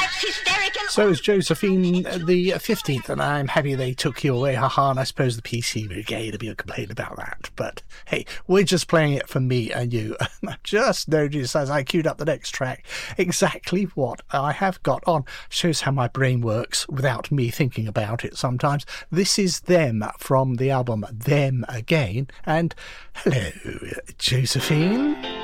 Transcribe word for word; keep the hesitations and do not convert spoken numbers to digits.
That's hysterical. So is Josephine the fifteenth, and I'm happy they took you away, haha, and I suppose the P C Brigade will be a complaint about that. But hey, we're just playing it for me and you. And I just noticed as I queued up the next track exactly what I have got on. Shows how my brain works without me thinking about it sometimes. This is Them from the album Them Again, and hello, Josephine.